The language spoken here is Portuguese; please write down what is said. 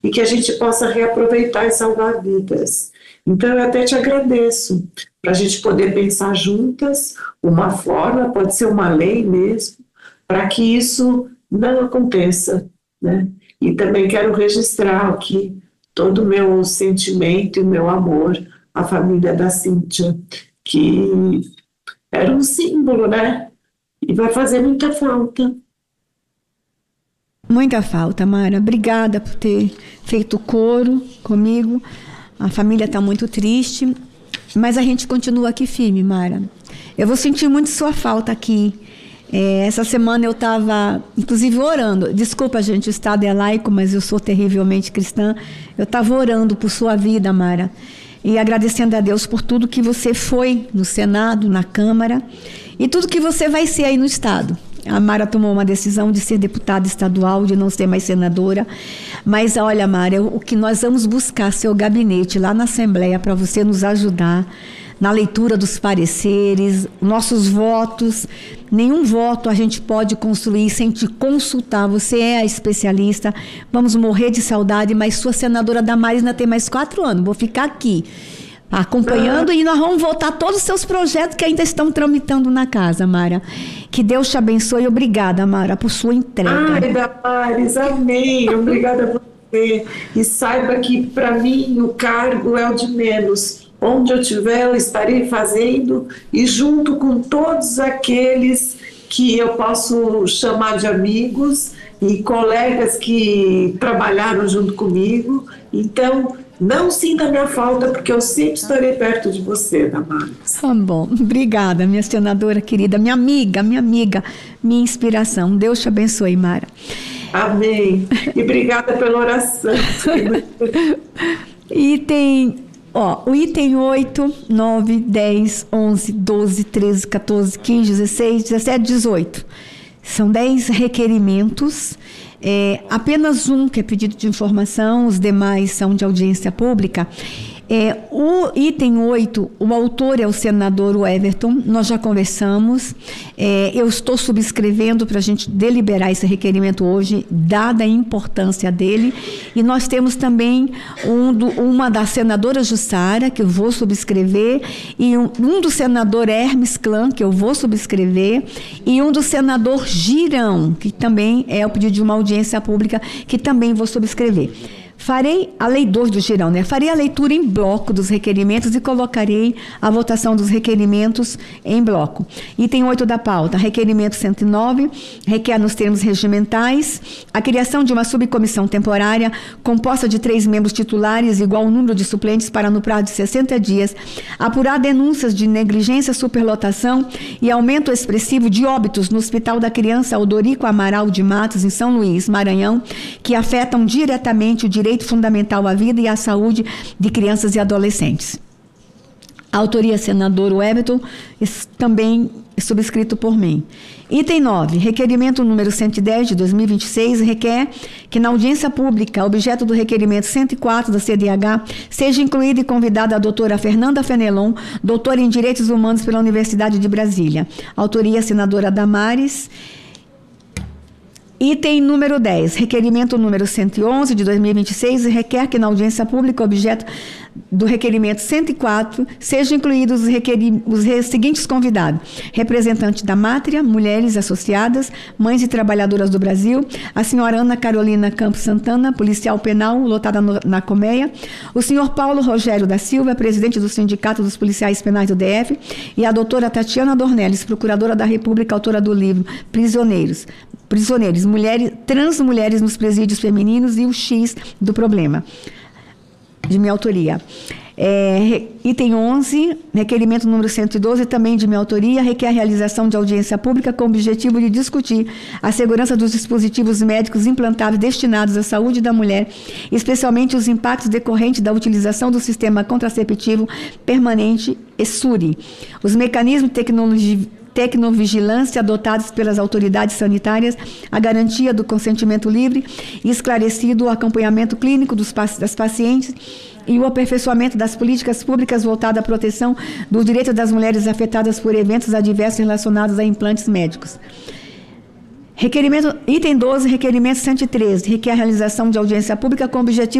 e que a gente possa reaproveitar e salvar vidas. Então, eu até te agradeço, para a gente poder pensar juntas uma forma, pode ser uma lei mesmo, para que isso não aconteça, né? E também quero registrar aqui todo o meu sentimento e o meu amor à família da Cíntia, que era um símbolo, né? E vai fazer muita falta. Muita falta, Mara. Obrigada por ter feito coro comigo. A família está muito triste, mas a gente continua aqui firme, Mara. Eu vou sentir muito sua falta aqui. Essa semana eu estava, inclusive, orando. Desculpa, gente, o Estado é laico, mas eu sou terrivelmente cristã. Eu estava orando por sua vida, Mara, e agradecendo a Deus por tudo que você foi no Senado, na Câmara, e tudo que você vai ser aí no Estado. A Mara tomou uma decisão de ser deputada estadual, de não ser mais senadora. Mas olha, Mara, o que nós vamos buscar seu gabinete lá na Assembleia para você nos ajudar na leitura dos pareceres, nossos votos. Nenhum voto a gente pode construir sem te consultar. Você é a especialista. Vamos morrer de saudade, mas sua senadora Damares ainda tem mais 4 anos. Vou ficar aqui acompanhando e nós vamos votar todos os seus projetos que ainda estão tramitando na casa, Mara. Que Deus te abençoe. Obrigada, Mara, por sua entrega. Ai, Damares, amém. Obrigada a você. E saiba que, para mim, o cargo é o de menos. Onde eu estiver, eu estarei fazendo, e junto com todos aqueles que eu posso chamar de amigos e colegas que trabalharam junto comigo. Então, não sinta minha falta, porque eu sempre estarei perto de você, Damares. Tá bom. Obrigada, minha senadora querida, minha amiga, minha inspiração. Deus te abençoe, Mara. Amém. E obrigada pela oração. O item 8, 9, 10, 11, 12, 13, 14, 15, 16, 17, 18. São 10 requerimentos. Apenas um que é pedido de informação, os demais são de audiência pública. O item 8, o autor é o senador Everton, nós já conversamos, eu estou subscrevendo para a gente deliberar esse requerimento hoje, dada a importância dele, e nós temos também uma da senadora Jussara, que eu vou subscrever, e um do senador Hermes Clã, que eu vou subscrever, e um do senador Girão, que também é o pedido de uma audiência pública, que também vou subscrever. Farei a lei 2 do Girão, né? Farei a leitura em bloco dos requerimentos e colocarei a votação dos requerimentos em bloco. Item 8 da pauta, requerimento 109, requer nos termos regimentais a criação de uma subcomissão temporária composta de 3 membros titulares, igual ao número de suplentes, para no prazo de 60 dias apurar denúncias de negligência, superlotação e aumento expressivo de óbitos no Hospital da Criança Aldorico Amaral de Matos, em São Luís, Maranhão, que afetam diretamente o direito fundamental à vida e à saúde de crianças e adolescentes. A autoria senador Everton, também subscrito por mim. Item 9, requerimento número 110 de 2026, requer que na audiência pública, objeto do requerimento 104 da CDH, seja incluída e convidada a doutora Fernanda Fenelon, doutora em Direitos Humanos pela Universidade de Brasília. Autoria senadora Damares. Item número 10, requerimento número 111 de 2026, requer que na audiência pública, objeto do requerimento 104, sejam incluídos os seguintes convidados: representante da Mátria, mulheres associadas, mães e trabalhadoras do Brasil, a senhora Ana Carolina Campos Santana, policial penal, lotada na Colmeia, o senhor Paulo Rogério da Silva, presidente do Sindicato dos Policiais Penais do DF, e a doutora Tatiana Dornelles, procuradora da República, autora do livro Prisioneiros, trans mulheres nos presídios femininos e o X do problema, de minha autoria. Item 11, requerimento número 112, também de minha autoria, requer a realização de audiência pública com o objetivo de discutir a segurança dos dispositivos médicos implantáveis destinados à saúde da mulher, especialmente os impactos decorrentes da utilização do sistema contraceptivo permanente SURI, os mecanismos de tecnovigilância adotados pelas autoridades sanitárias, a garantia do consentimento livre e esclarecido o acompanhamento clínico das pacientes e o aperfeiçoamento das políticas públicas voltadas à proteção dos direitos das mulheres afetadas por eventos adversos relacionados a implantes médicos. Item 12, requerimento 113, requer a realização de audiência pública com o objetivo